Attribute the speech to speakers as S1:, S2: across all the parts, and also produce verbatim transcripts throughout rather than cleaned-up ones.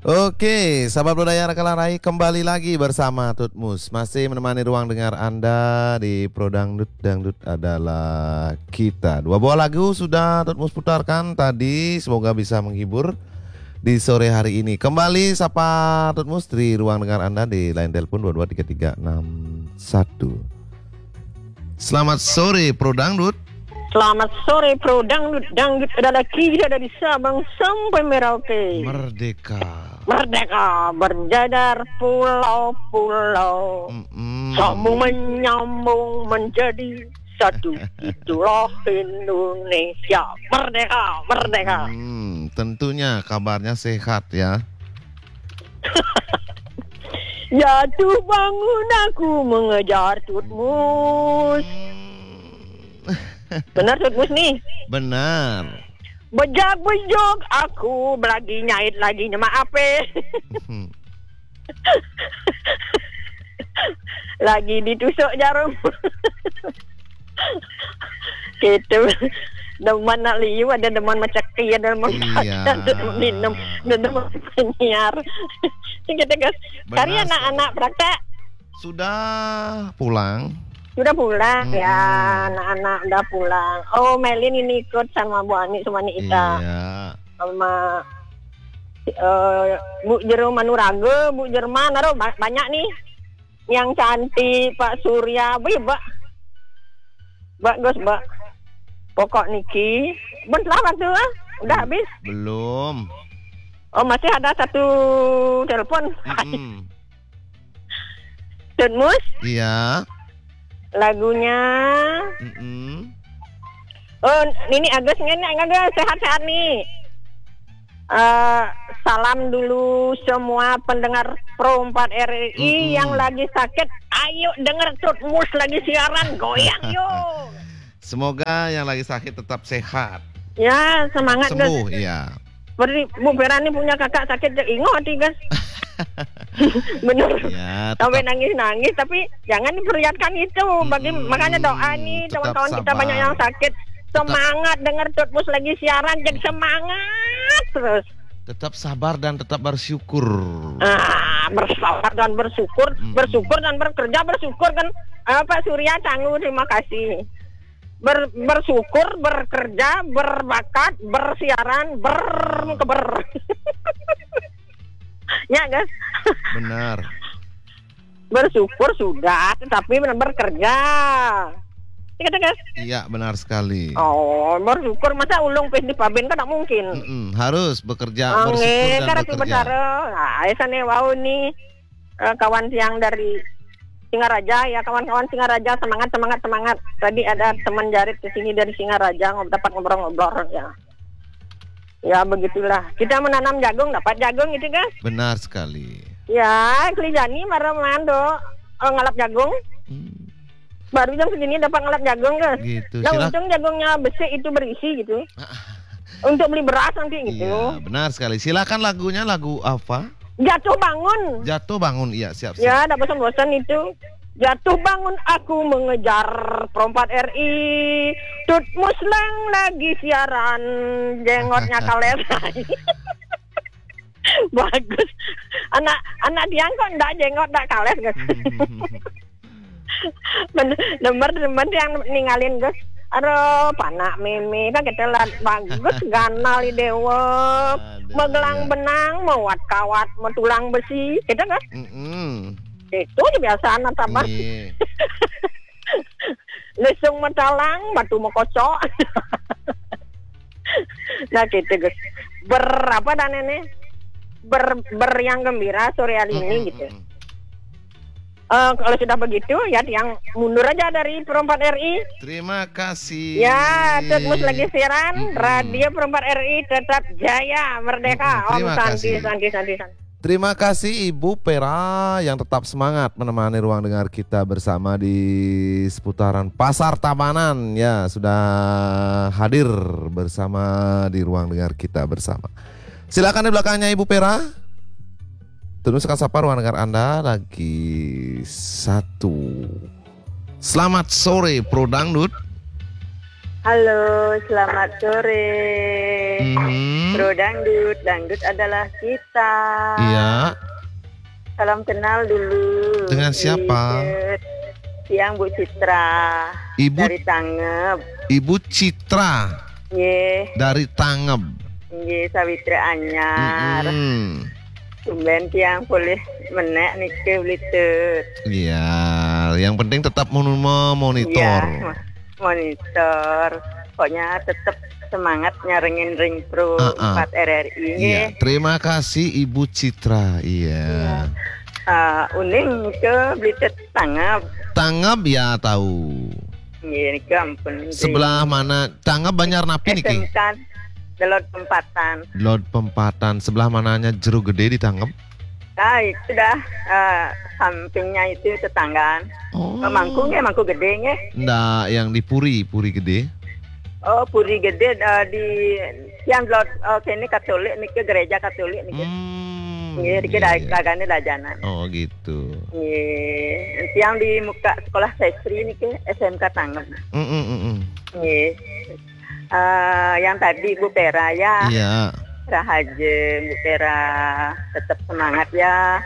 S1: Oke, sahabat budaya Kalarai kembali lagi bersama Tutmus. Masih menemani ruang dengar Anda di Pro Dangdut. Dangdut adalah kita. Dua buah lagu sudah Tutmus putarkan tadi. Semoga bisa menghibur di sore hari ini. Kembali sapa Tutmus di ruang dengar Anda di line telepon dua dua tiga tiga enam satu. Selamat sore Pro Dangdut.
S2: Selamat sore Pro Dangdut. Dangdut adalah kita dari Sabang sampai Merauke.
S1: Merdeka.
S2: Merdeka berjadar pulau-pulau.
S1: Mm-mm.
S2: Sambung menyambung menjadi satu. Itulah Indonesia. Merdeka, merdeka.
S1: Hmm, tentunya kabarnya sehat ya.
S2: Jatuh bangun aku mengejar Tutmus. Benar Tutmus nih?
S1: Benar.
S2: Bejak-bejok aku lagi nyait lagi nama apa? Lagi ditusuk jarum. Gitu. Deman nak liu, ada deman macaki, ada deman
S1: Iya.
S2: ada deman minum, ada deman penyiar. Kita guys, cari
S1: Benar
S2: anak-anak
S1: sekali.
S2: praktek.
S1: Sudah pulang.
S2: Sudah pulang
S1: Hmm.
S2: ya, anak-anak udah pulang. Oh, Melin ini ikut sama Bu Ani, sama Ita.
S1: Iya.
S2: Sama uh, Bu Jero Manuraga, Bu Jerman, aduh ba- banyak nih yang cantik, Pak Surya, wih Mbak, bagus Mbak. Pokok Niki, ben selamat tuh, ah. Udah habis.
S1: Belum.
S2: Oh masih ada satu telepon.
S1: Mm-mm.
S2: Tutmus,
S1: Iya.
S2: lagunya.
S1: Mm-mm.
S2: Oh ini Agus ini Agus sehat-sehat nih. Uh, salam dulu semua pendengar Pro empat R I
S1: Mm-mm.
S2: yang lagi sakit. Ayo denger Tutmus lagi siaran, goyang yuk.
S1: Semoga yang lagi sakit tetap sehat.
S2: Ya semangat guys.
S1: Sembuh, iya.
S2: Seperti Bu Vera nih punya kakak sakit ingat hati guys. Bener.
S1: Ya,
S2: Sampai
S1: tetap,
S2: nangis-nangis tapi jangan diperlihatkan itu. Bagi
S1: Mm-mm.
S2: makanya doa nih
S1: Tetap
S2: kawan-kawan kita
S1: sabar.
S2: banyak yang sakit. Semangat denger Tutmus lagi siaran, jadi semangat terus.
S1: tetap sabar dan tetap bersyukur.
S2: Ah, bersabar dan bersyukur,
S1: Mm-mm.
S2: bersyukur dan bekerja, bersyuker kan eh, Pak Surya Canggu, terima kasih. Ber, bersyukur, bekerja, berbakat, bersiaran, berkeber. Ya guys,
S1: Benar.
S2: bersyukur sudah, tetapi benar bekerja. Kita guys.
S1: Iya, benar sekali.
S2: Oh, bersyukur masa ulung pes di paben kan tak mungkin.
S1: Mm-mm. Harus bekerja, bersyukur
S2: Angge,
S1: dan
S2: karena tu
S1: bekerja.
S2: bersara. Nah, esane wau nih eh, kawan siang dari Singaraja ya, kawan-kawan Singaraja semangat semangat semangat. Tadi ada teman Jarit ke sini dari Singaraja ngob dapat ngobrol-ngobrol ya. Ya begitulah. Kita menanam jagung dapat jagung gitu guys.
S1: Benar sekali.
S2: Ya, Klijani marah mando oh, ngalap jagung.
S1: Hmm,
S2: Baru jam segini dapat ngalap jagung guys.
S1: gitu.
S2: Nah,
S1: Silakan.
S2: untung jagungnya besi itu berisi gitu. Untuk beli beras nanti gitu.
S1: Iya, benar sekali. Silakan lagunya, lagu apa?
S2: Jatuh bangun.
S1: Jatuh bangun. Iya, siap, siap.
S2: Ya, ada bosan-bosan itu. Jatuh bangun aku mengejar Pro empat R I. Tutmus lang lagi siaran. Jenggotnya kalesai. Bagus. Anak anak dia kok ndak jenggot ndak kales guys. Nomor-nomor yang ninggalin guys. Aduh, panak meme kan kita lihat bagus ganal di dewa.
S1: Ada,
S2: Megelang
S1: ya.
S2: benang, mewat kawat, metulang besi. Itu kan?
S1: Mm-mm.
S2: Itu aja biasa anak tambah.
S1: Iya.
S2: Lesung metalang, batu mekocok. Nah gitu guys. Berapa dan ini? Ber, ber yang gembira sore hari ini gitu.
S1: Mm-mm.
S2: Eh, kalau sudah begitu ya yang mundur aja dari Pro empat R I.
S1: Terima kasih.
S2: Ya, Tutmus lagi siaran.
S1: Mm-mm.
S2: Radio Pro empat R I tetap jaya, merdeka.
S1: Mm-mm.
S2: Om
S1: Terima
S2: Santi,
S1: kasih.
S2: Santi, Santi, Santi.
S1: Terima kasih Ibu Pera yang tetap semangat menemani ruang dengar kita bersama di seputaran Pasar Tabanan. Ya, sudah hadir bersama di ruang dengar kita bersama. Silakan di belakangnya Ibu Pera. Terus akan sapa ruang dengar Anda lagi satu. Selamat sore Pro Dangdut.
S2: Halo, selamat sore.
S1: Hmm,
S2: Bro Dangdut, Dangdut adalah kita.
S1: iya.
S2: Salam kenal dulu.
S1: Dengan siapa?
S2: Iya, siang Bu Citra.
S1: Ibu
S2: Dari Tangep.
S1: Ibu Citra
S2: Ye,
S1: dari Tangeb.
S2: ye Sawitri Anyar.
S1: Mm-mm.
S2: Tumben tiang boleh menek nike blitet.
S1: Iya, yang penting tetap mon- memonitor.
S2: Iya, monitor. Pokoknya tetap semangat nyarengin Ring Pro
S1: Uh-uh.
S2: empat R R I.
S1: Iya, terima kasih Ibu Citra. Iya.
S2: Uh, uning ke blitet Tangep.
S1: Tangeb ya tahu.
S2: Iya, nike ampun.
S1: Sebelah mana? Tangeb Banjarnapi niki.
S2: S M K Delot Tempatan.
S1: Lot Pempatan. Sebelah mananya Jeruk Gede di Tangeb?
S2: Nah, itu dah uh, sampingnya itu tetanggaan.
S1: Oh.
S2: Oh, mangkung ya, mangkung gede ya.
S1: Nggak, yang di Puri, Puri Gede.
S2: Oh, Puri Gede uh, di yang Delot oh, ini Katolik nih ke gereja Katolik nih.
S1: Hmm.
S2: Iya, di
S1: iya, iya.
S2: kagane dajanan.
S1: Oh gitu.
S2: Iya, yang di muka sekolah Sestri nih ke S M K Tangep.
S1: Mm, mm, mm, mm.
S2: Iya. Uh, yang tadi Bu Pera ya.
S1: Iya.
S2: Rahajeng, Bu Pera, tetap semangat ya.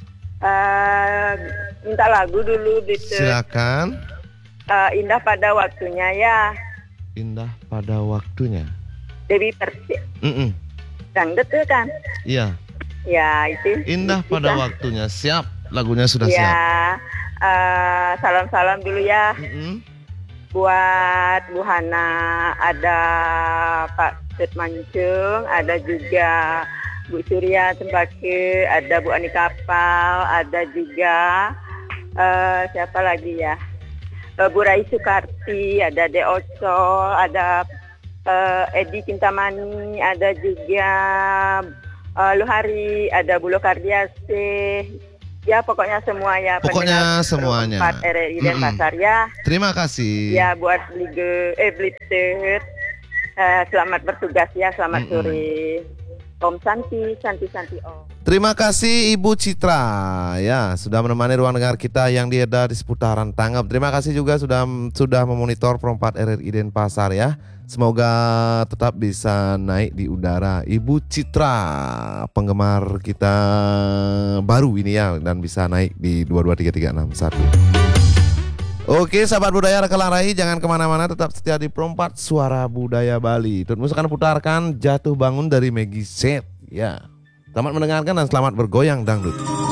S2: Uh, minta lagu dulu gitu.
S1: Silakan.
S2: Uh, indah pada waktunya ya.
S1: Indah pada waktunya.
S2: Dewi Persik.
S1: Mm-mm.
S2: Dangdut tuh kan?
S1: Iya.
S2: Ya itu.
S1: Indah
S2: itu
S1: pada
S2: kan.
S1: waktunya. Siap. Lagunya sudah siap.
S2: Ya. Uh, salam-salam dulu ya.
S1: Mm-mm.
S2: Buat Bu Hana, ada Pak Sud Mancung, ada juga Bu Surya Cempake, ada Bu Ani Kapal, ada juga uh, siapa lagi ya? Uh, Bu Rai Sukarti, ada De Oco, ada uh, Edi Cintamani, ada juga uh, Luhari, ada Bu Lokardiase. Ya pokoknya semua ya.
S1: Pokoknya semuanya.
S2: empat R R I dan
S1: Mm-mm.
S2: Pasar ya.
S1: Terima kasih.
S2: Ya buat Lige eh Blitter. Eh, selamat bertugas ya, selamat
S1: Mm-mm.
S2: sore. Om Santi, Santi Santi Om.
S1: Terima kasih Ibu Citra ya sudah menemani ruang dengar kita yang dieda di seputaran Tangep. Terima kasih juga sudah sudah memonitor Pro empat R R I Denpasar ya. Semoga tetap bisa naik di udara. Ibu Citra, penggemar kita baru ini ya dan bisa naik di dua dua tiga tiga enam satu. Oke sahabat budaya Rekelang Rai, jangan kemana-mana, tetap setia di Pro empat Suara Budaya Bali. Tutmus akan putarkan Jatuh Bangun dari Meggy Z ya. Selamat mendengarkan dan selamat bergoyang dangdut.